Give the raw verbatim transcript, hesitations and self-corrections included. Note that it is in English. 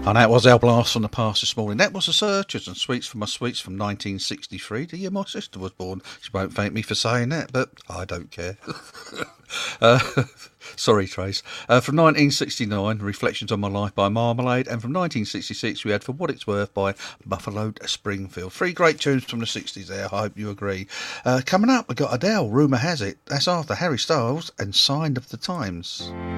And that was our blast from the past this morning. That was the Searchers and Sweets for My Sweets from nineteen sixty-three. The year my sister was born. She won't thank me for saying that, but I don't care. uh, sorry, Trace. Uh, from nineteen sixty-nine, Reflections on My Life by Marmalade. And from nineteen sixty-six, we had For What It's Worth by Buffalo Springfield. Three great tunes from the sixties there. I hope you agree. Uh, coming up, we've got Adele, Rumour Has It. That's after Harry Styles and Sign of the Times.